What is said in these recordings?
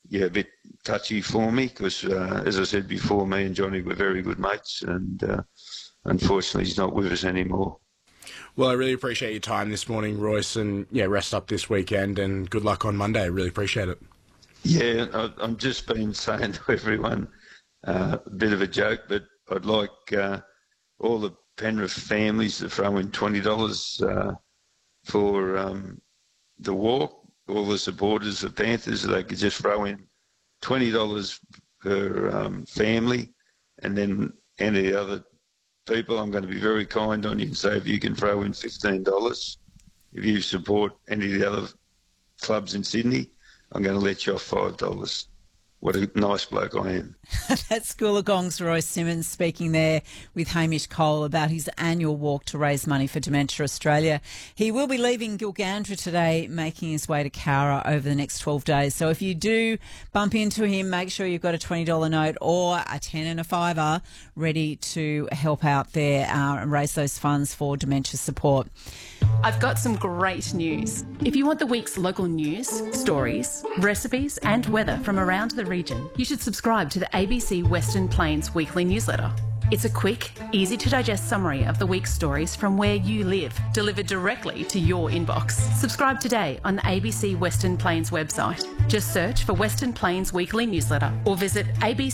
a bit touchy for me because, as I said before, me and Johnny were very good mates, and unfortunately he's not with us anymore. Well, I really appreciate your time this morning, Royce, and rest up this weekend and good luck on Monday. I really appreciate it. Yeah, I'm just been saying to everyone, a bit of a joke, but I'd like all the Penrith families to throw in $20 for the walk. All the supporters of Panthers, they could just throw in $20 per family, and then any other people, I'm going to be very kind on you and say if you can throw in $15, if you support any of the other clubs in Sydney, I'm going to let you off $5. What a nice bloke I am. That's Goolagong's Royce Simmons speaking there with Hamish Cole about his annual walk to raise money for Dementia Australia. He will be leaving Gilgandra today, making his way to Cowra over the next 12 days. So if you do bump into him, make sure you've got a $20 note or a 10 and a $5 ready to help out there and raise those funds for dementia support. I've got some great news. If you want the week's local news, stories, recipes and weather from around the region, you should subscribe to the ABC Western Plains weekly newsletter. It's a quick, easy-to-digest summary of the week's stories from where you live, delivered directly to your inbox. Subscribe today on the ABC Western Plains website. Just search for Western Plains Weekly Newsletter or visit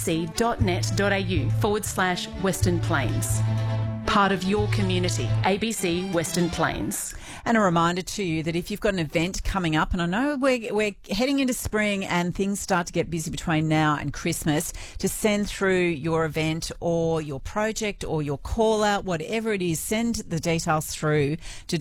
abc.net.au/Western Plains. Part of your community, ABC Western Plains. And a reminder to you that if you've got an event coming up, and I know we're heading into spring and things start to get busy between now and Christmas, to send through your event or your project or your call out, whatever it is, send the details through to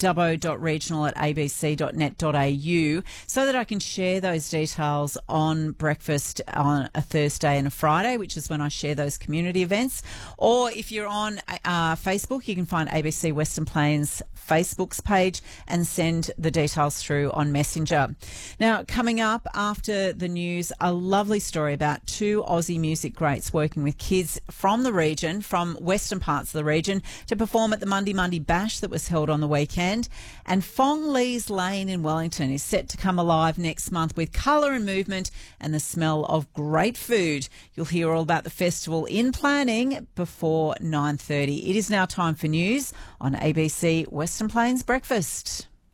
dubbo.regional@abc.net.au so that I can share those details on breakfast on a Thursday and a Friday, which is when I share those community events. Or if you're on Facebook, you can find ABC Western Plains Facebook's page and send the details through on Messenger. Now, coming up after the news, a lovely story about two Aussie music greats working with kids from the region, from western parts of the region, to perform at the Monday Monday Bash that was held on the weekend. And Fong Lee's Lane in Wellington is set to come alive next month with colour and movement and the smell of great food. You'll hear all about the festival in planning before 9:30. It is now time for news on ABC Western Plains Breakfast.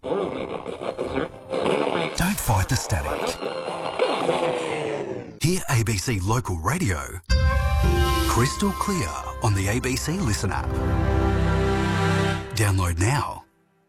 Don't fight the static. Hear ABC Local Radio crystal clear on the ABC Listen app. Download now.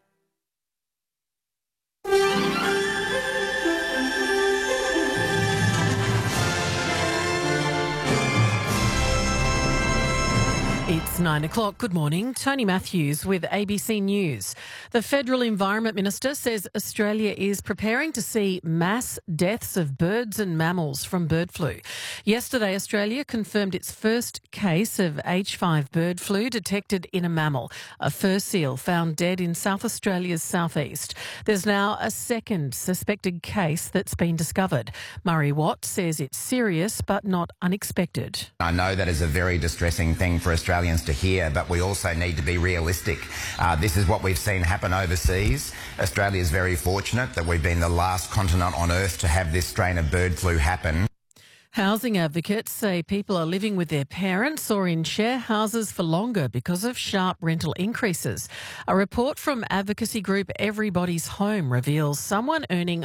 It's 9 o'clock. Good morning. Tony Matthews with ABC News. The Federal Environment Minister says Australia is preparing to see mass deaths of birds and mammals from bird flu. Yesterday, Australia confirmed its first case of H5 bird flu detected in a mammal, a fur seal found dead in South Australia's southeast. There's now a second suspected case that's been discovered. Murray Watt says it's serious but not unexpected. I know that is a very distressing thing for Australians to hear, but we also need to be realistic. This is what we've seen happen overseas. Australia is very fortunate that we've been the last continent on Earth to have this strain of bird flu happen. Housing advocates say people are living with their parents or in share houses for longer because of sharp rental increases. A report from advocacy group Everybody's Home reveals someone earning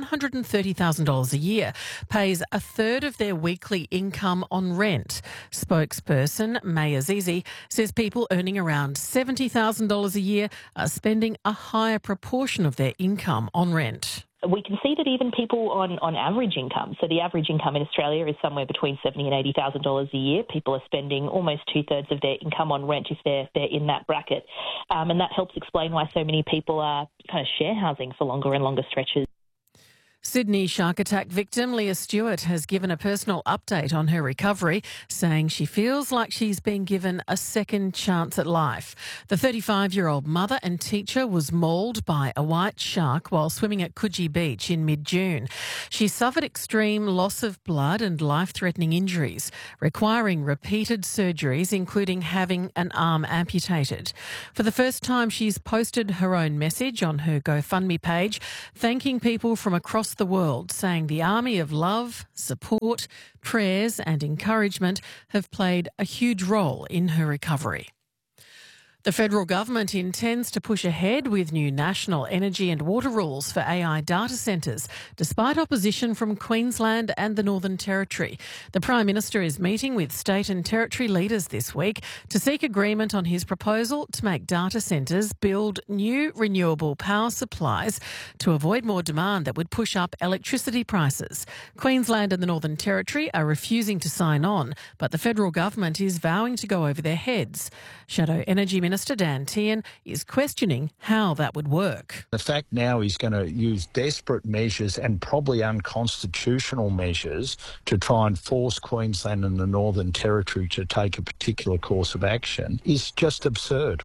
$130,000 a year pays a third of their weekly income on rent. Spokesperson May Azizi says people earning around $70,000 a year are spending a higher proportion of their income on rent. We can see that even people on average income, so the average income in Australia is somewhere between $70,000 and $80,000 a year. People are spending almost two-thirds of their income on rent if they're in that bracket. And that helps explain why so many people are kind of share housing for longer and longer stretches. Sydney shark attack victim Leah Stewart has given a personal update on her recovery, saying she feels like she's been given a second chance at life. The 35-year-old mother and teacher was mauled by a white shark while swimming at Coogee Beach in mid-June. She suffered extreme loss of blood and life-threatening injuries, requiring repeated surgeries, including having an arm amputated. For the first time, she's posted her own message on her GoFundMe page, thanking people from across the the world, saying the army of love, support, prayers and encouragement have played a huge role in her recovery. The federal government intends to push ahead with new national energy and water rules for AI data centres, despite opposition from Queensland and the Northern Territory. The Prime Minister is meeting with state and territory leaders this week to seek agreement on his proposal to make data centres build new renewable power supplies to avoid more demand that would push up electricity prices. Queensland and the Northern Territory are refusing to sign on, but the federal government is vowing to go over their heads. Shadow Energy Minister Dan Tehan is questioning how that would work. The fact now he's going to use desperate measures and probably unconstitutional measures to try and force Queensland and the Northern Territory to take a particular course of action is just absurd.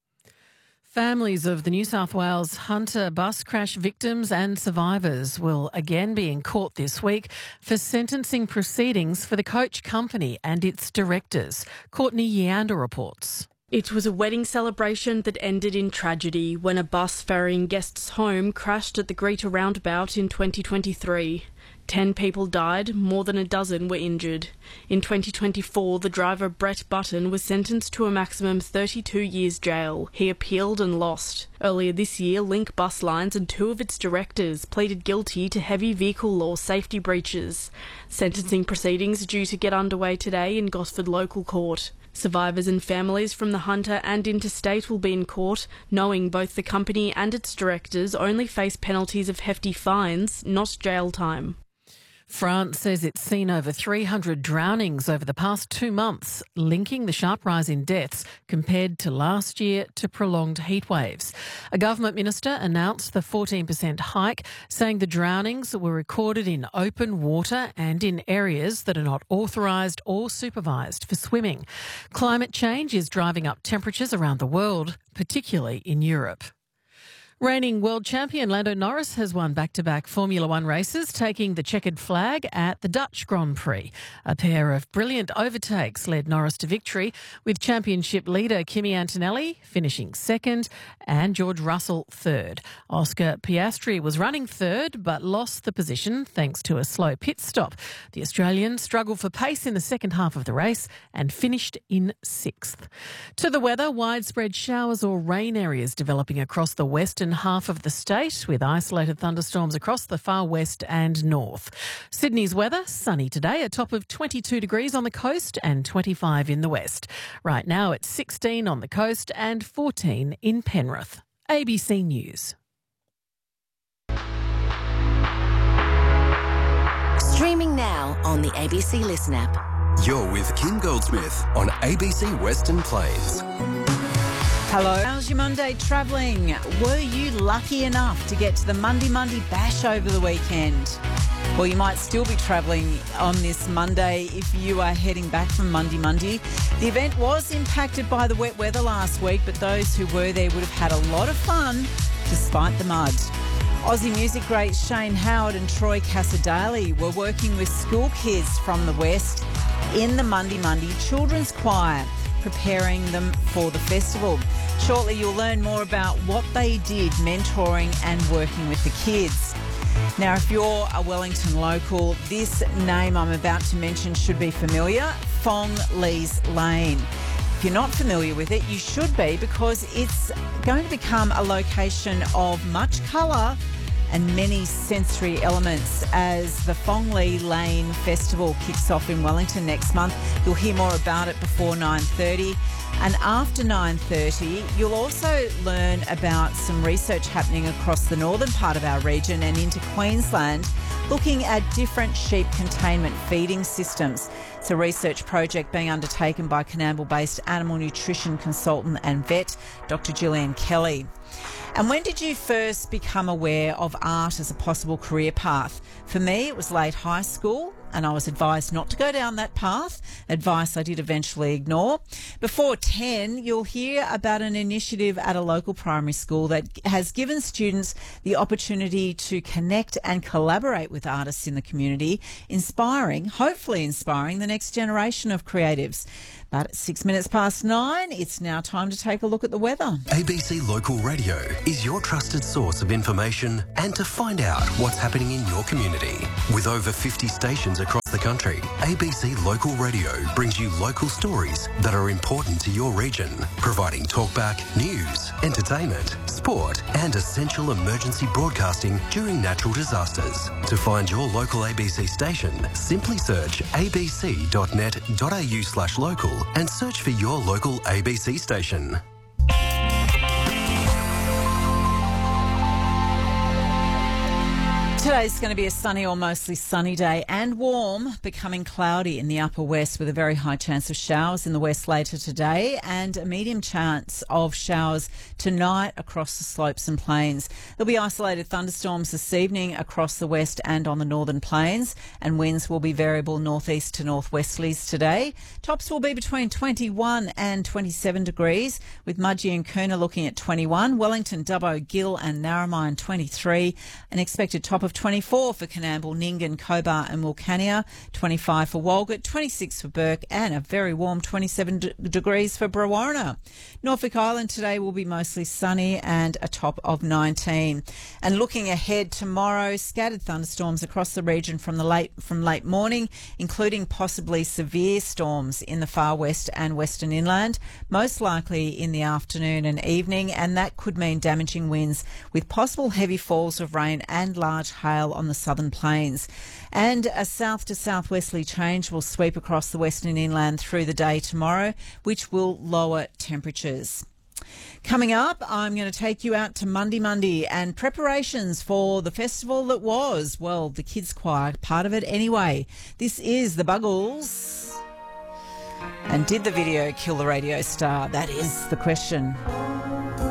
Families of the New South Wales Hunter bus crash victims and survivors will again be in court this week for sentencing proceedings for the coach company and its directors. Courtney Yeander reports. It was a wedding celebration that ended in tragedy when a bus ferrying guests home crashed at the Greeter roundabout in 2023. 10 people died, more than a dozen were injured. In 2024, the driver Brett Button was sentenced to a maximum 32 years jail. He appealed and lost. Earlier this year, Link Bus Lines and 2 of its directors pleaded guilty to heavy vehicle law safety breaches. Sentencing proceedings are due to get underway today in Gosford Local Court. Survivors and families from the Hunter and Interstate will be in court, knowing both the company and its directors only face penalties of hefty fines, not jail time. France says it's seen over 300 drownings over the past 2 months, linking the sharp rise in deaths compared to last year to prolonged heat waves. A government minister announced the 14% hike, saying the drownings were recorded in open water and in areas that are not authorised or supervised for swimming. Climate change is driving up temperatures around the world, particularly in Europe. Reigning world champion Lando Norris has won back-to-back Formula One races, taking the checkered flag at the Dutch Grand Prix. A pair of brilliant overtakes led Norris to victory, with championship leader Kimi Antonelli finishing second and George Russell third. Oscar Piastri was running third but lost the position thanks to a slow pit stop. The Australian struggled for pace in the second half of the race and finished in sixth. To the weather, widespread showers or rain areas developing across the western half of the state, with isolated thunderstorms across the far west and north. Sydney's weather, sunny today, a top of 22 degrees on the coast and 25 in the west. Right now it's 16 on the coast and 14 in Penrith. ABC News. Streaming now on the ABC Listen app. You're with Kim Goldsmith on ABC Western Plains. Hello. How's your Monday travelling? Were you lucky enough to get to the Monday Bash over the weekend? Well, you might still be travelling on this Monday if you are heading back from Monday. The event was impacted by the wet weather last week, but those who were there would have had a lot of fun despite the mud. Aussie music greats Shane Howard and Troy Casadale were working with school kids from the West in the Monday Children's Choir, preparing them for the festival. Shortly, you'll learn more about what they did mentoring and working with the kids. Now, if you're a Wellington local, this name I'm about to mention should be familiar, Fong Lees Lane. If you're not familiar with it, you should be, because it's going to become a location of much colour and many sensory elements as the Fong Lee Lane Festival kicks off in Wellington next month. You'll hear more about it before 9:30. And after 9:30, you'll also learn about some research happening across the northern part of our region and into Queensland, looking at different sheep containment feeding systems. It's a research project being undertaken by Coonamble-based animal nutrition consultant and vet, Dr. Gillian Kelly. And when did you first become aware of art as a possible career path? For me, it was late high school, and I was advised not to go down that path, advice I did eventually ignore. Before 10, you'll hear about an initiative at a local primary school that has given students the opportunity to connect and collaborate with artists in the community, hopefully inspiring the next generation of creatives. But at 6 minutes past 9, it's now time to take a look at the weather. ABC Local Radio is your trusted source of information and to find out what's happening in your community. With over 50 stations across the country, ABC Local Radio brings you local stories that are important to your region, providing talkback, news, entertainment, sport and essential emergency broadcasting during natural disasters. To find your local ABC station, simply search abc.net.au/local and search for your local ABC station. Today's going to be a sunny or mostly sunny day and warm, becoming cloudy in the upper west with a very high chance of showers in the west later today and a medium chance of showers tonight across the slopes and plains. There'll be isolated thunderstorms this evening across the west and on the northern plains, and winds will be variable northeast to northwesterlies today. Tops will be between 21 and 27 degrees, with Mudgee and Coona looking at 21, Wellington, Dubbo, Gill and Narromine 23, an expected top of 24 for Coonamble, Nyngan, Cobar and Wilcannia, 25 for Walgett, 26 for Burke and a very warm 27 degrees for Brewarrina. Norfolk Island today will be mostly sunny and a top of 19. And looking ahead tomorrow, scattered thunderstorms across the region from late morning, including possibly severe storms in the far west and western inland, most likely in the afternoon and evening, and that could mean damaging winds with possible heavy falls of rain and large hail on the southern plains. And a south to southwesterly change will sweep across the western inland through the day tomorrow, which will lower temperatures. Coming up, I'm going to take you out to Mundi and preparations for the festival that was, well, the kids' choir, part of it anyway. This is the Buggles. And did the video kill the radio star? That is the question.